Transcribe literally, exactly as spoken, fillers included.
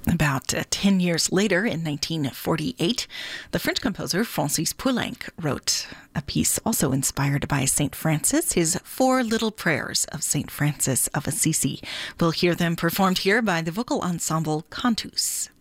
About uh, ten years later, in nineteen forty-eight, the French composer Francis Poulenc wrote a piece also inspired by Saint Francis, his Four Little Prayers of Saint Francis of Assisi. We'll hear them performed here by the vocal ensemble Cantus.